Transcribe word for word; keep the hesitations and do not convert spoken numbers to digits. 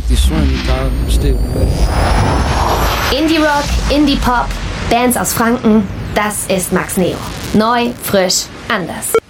Indie-Rock, Indie-Pop, Bands aus Franken, das ist Max Neo. Neu, frisch, anders.